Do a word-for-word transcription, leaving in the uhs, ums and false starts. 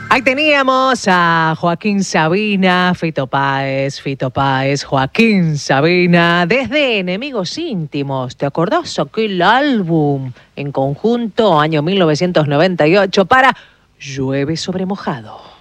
Ahí teníamos a Joaquín Sabina, Fito Páez, Fito Páez, Joaquín Sabina, desde Enemigos Íntimos. ¿Te acordás aquel álbum en conjunto, año mil novecientos noventa y ocho, para Llueve sobre Mojado?